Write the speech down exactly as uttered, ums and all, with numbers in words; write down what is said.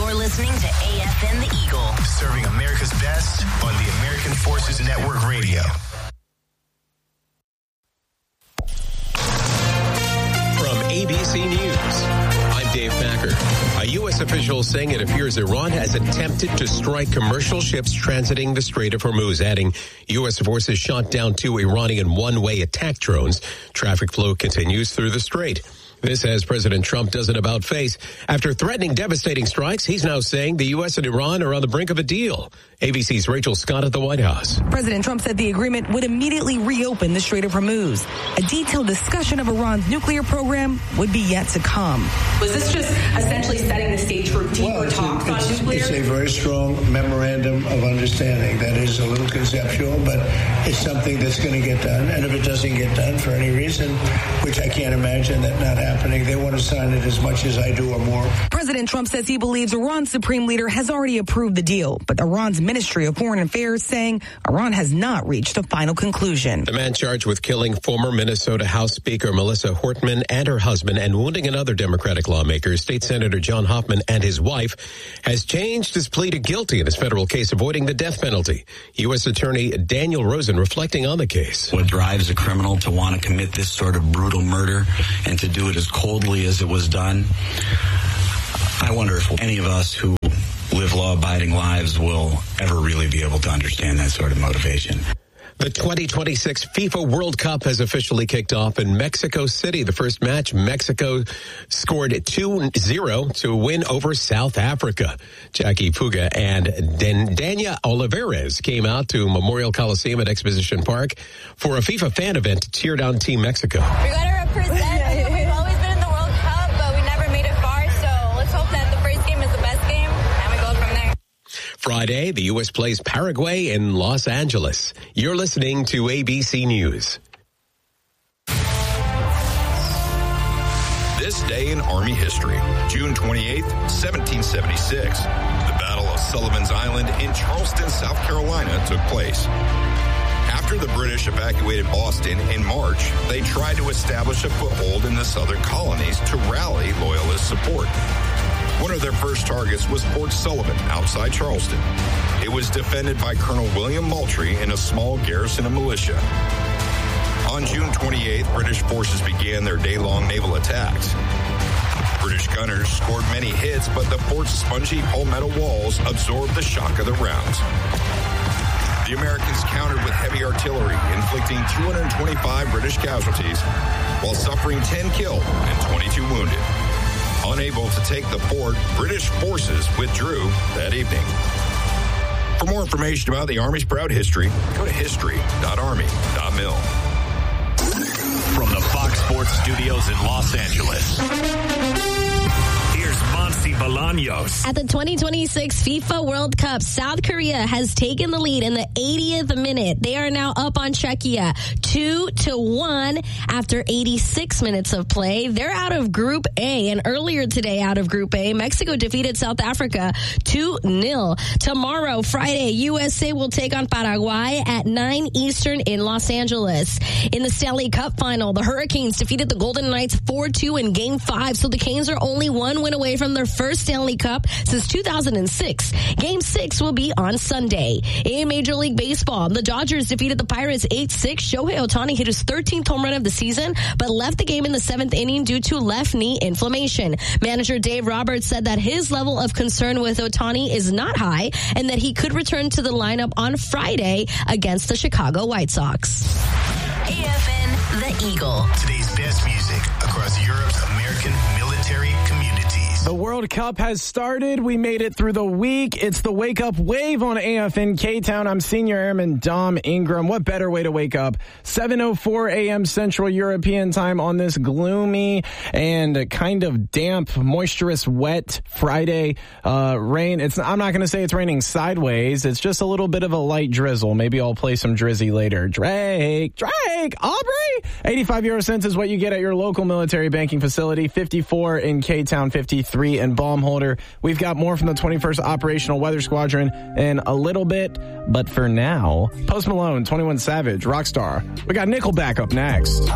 You're listening to A F N The Eagle. Serving America's best on the American Forces Network Radio. From A B C News, I'm Dave Packer. A U S official saying it appears Iran has attempted to strike commercial ships transiting the Strait of Hormuz, adding U S forces shot down two Iranian one-way attack drones. Traffic flow continues through the strait. This as President Trump does an about-face. After threatening devastating strikes, he's now saying the U S and Iran are on the brink of a deal. A B C's Rachel Scott at the White House. President Trump said the agreement would immediately reopen the Strait of Hormuz. A detailed discussion of Iran's nuclear program would be yet to come. Was this just essentially setting the stage for deeper well, talks a, on it's, nuclear? It's a very strong memorandum of understanding that is a little conceptual, but it's something that's going to get done. And if it doesn't get done for any reason, which I can't imagine that not happening, they want to sign it as much as I do or more. President Trump says he believes Iran's supreme leader has already approved the deal, but Iran's Ministry of Foreign Affairs saying Iran has not reached a final conclusion. The man charged with killing former Minnesota House Speaker Melissa Hortman and her husband and wounding another Democratic lawmaker, State Senator John Hoffman, and his wife, has changed his plea to guilty in his federal case avoiding the death penalty. U S Attorney Daniel Rosen reflecting on the case. What drives a criminal to want to commit this sort of brutal murder and to do it as coldly as it was done? I wonder if any of us who live law-abiding lives will ever really be able to understand that sort of motivation. The twenty twenty-six FIFA World Cup has officially kicked off in Mexico City. The first match, Mexico scored two zero to win over South Africa. Jackie Puga and Dania Olivares came out to Memorial Coliseum at Exposition Park for a FIFA fan event to cheer down Team Mexico. We got to represent. We've always been in the World Cup, but we never made it far, so let's hope that the first game is the best game, and we go from there. Friday, the U S plays Paraguay in Los Angeles. You're listening to A B C News. This day in Army history, June twenty-eighth, seventeen seventy-six. The Battle of Sullivan's Island in Charleston, South Carolina took place. After the British evacuated Boston in March, they tried to establish a foothold in the southern colonies to rally Loyalist support. One of their first targets was Fort Sullivan outside Charleston. It was defended by Colonel William Moultrie and a small garrison of militia. On June twenty-eighth, British forces began their day-long naval attacks. British gunners scored many hits, but the fort's spongy palmetto walls absorbed the shock of the rounds. The Americans countered with heavy artillery, inflicting two hundred twenty-five British casualties, while suffering ten killed and twenty-two wounded. Unable to take the fort, British forces withdrew that evening. For more information about the Army's proud history, go to history dot army dot mil. From the Fox Sports Studios in Los Angeles, here's Monsi Bolaños. At the twenty twenty-six FIFA World Cup, South Korea has taken the lead in the eightieth minute. They are now up on Czechia two to one after eighty-six minutes of play. They're out of Group A, and earlier today out of Group A, Mexico defeated South Africa two nil. Tomorrow, Friday, U S A will take on Paraguay at nine Eastern in Los Angeles. In the Stanley Cup final, the Hurricanes defeated the Golden Knights four two in Game five, so the Canes are only one win away from their first Stanley Cup since two thousand six. Game six will be on Sunday. In Major League Baseball, the Dodgers defeated the Pirates eight six. Shohei Ohtani hit his thirteenth home run of the season, but left the game in the seventh inning due to left knee inflammation. Manager Dave Roberts said that his level of concern with Ohtani is not high and that he could return to the lineup on Friday against the Chicago White Sox. A F N The Eagle. Today's best music across Europe's American military communities. The World Cup has started. We made it through the week. It's the Wake Up Wave on A F N K-Town. I'm Senior Airman Dom Ingram. What better way to wake up? seven oh four a.m. Central European Time on this gloomy and kind of damp, moisturous, wet Friday. Uh, rain. It's. I'm not going to say it's raining sideways. It's just a little bit of a light drizzle. Maybe I'll play some Drizzy later. Drake, Drake, Aubrey. eighty-five euro cents is what you get at your local military banking facility. fifty-four in K-Town, fifty-three in Baumholder. We've got more from the twenty-first Operational Weather Squadron in a little bit, but for now, Post Malone, twenty-one Savage, Rockstar. We got Nickelback up next.